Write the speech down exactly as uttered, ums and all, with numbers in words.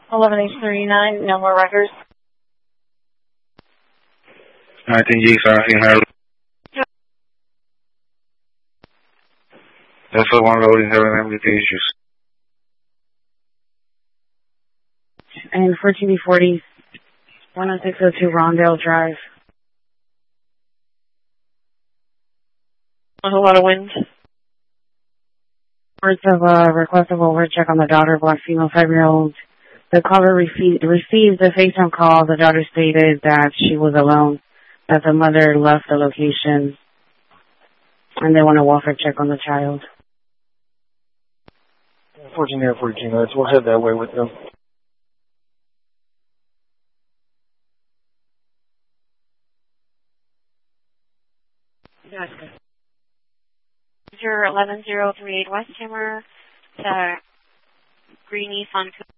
eleven eight thirty-nine, no more records. nineteen G, seventeen Harley. That's the one loading, having M V P issues. And fourteen B forty, one oh six oh two Rondale Drive. A whole lot of wind. Reports of uh, request of over check on the daughter, black female, five-year-old. The caller rece- received a FaceTime call. The daughter stated that she was alone, that the mother left the location, and they want a welfare check on the child. fourteen Air fourteen minutes. We'll head that way with them. Gotcha. Your eleven zero three eight West Hammer to Green Nissan